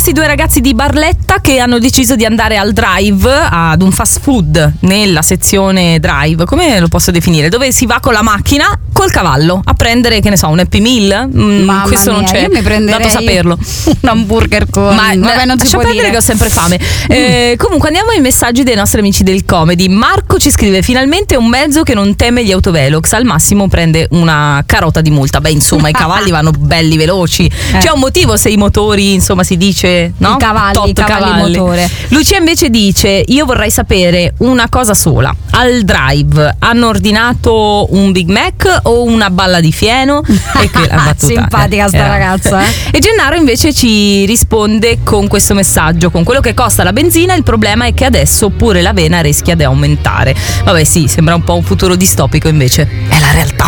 questi due ragazzi di Barletta che hanno deciso di andare al drive, ad un fast food nella sezione drive, come lo posso definire? Dove si va con la macchina, col cavallo, a prendere, che ne so, un Happy Meal. Questo mia, non c'è, io mi prenderei dato saperlo. un hamburger con... Ma non si può perdere dire che ho sempre fame. Comunque andiamo ai messaggi dei nostri amici del comedy. Marco ci scrive: finalmente un mezzo che non teme gli autovelox, al massimo prende una carota di multa. Beh, insomma, i cavalli vanno belli veloci. C'è un motivo se i motori, insomma, si dice, no? I cavalli motore. Lucia invece dice: io vorrei sapere una cosa sola. Al drive hanno ordinato un Big Mac o una balla di fieno? E qui la battuta, simpatica sta ragazza. E Gennaro invece ci risponde con questo messaggio: con quello che costa la benzina, il problema è che adesso pure l'avena rischia di aumentare. Vabbè, sì, sembra un po' un futuro distopico, invece è la realtà.